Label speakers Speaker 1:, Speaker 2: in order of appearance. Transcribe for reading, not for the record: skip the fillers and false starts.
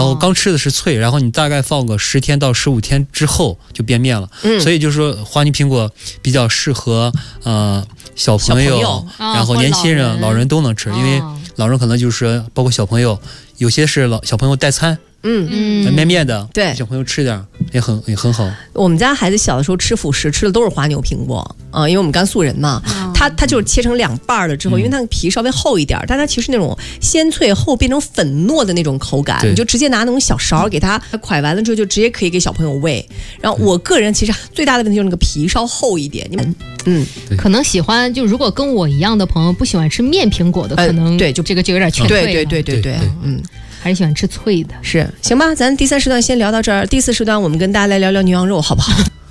Speaker 1: 后刚吃的是脆，然后你大概放个10天到15天之后就变面了。所以就是说花泥苹果比较适合小朋友，然后年轻人、老人都能吃，因为老人可能就是包括小朋友，有些是小朋友代餐。面的，对，小朋友吃点也很好。
Speaker 2: 我们家孩子小的时候吃辅食吃的都是花牛苹果因为我们甘肃人嘛，它就是切成2半了之后，因为它皮稍微厚一点，但它其实那种鲜脆后变成粉糯的那种口感，你就直接拿那种小勺给它蒯完了之后，就直接可以给小朋友喂。然后我个人其实最大的问题就是那个皮稍厚一点，你们
Speaker 3: 可能喜欢，就如果跟我一样的朋友不喜欢吃面苹果的，可能
Speaker 2: 对，就
Speaker 3: 这个就有点劝退。
Speaker 2: 对，
Speaker 3: 还是喜欢吃脆的。
Speaker 2: 是，行吧，咱第3时段先聊到这儿，第4时段我们跟大家来聊聊牛羊肉，好不好？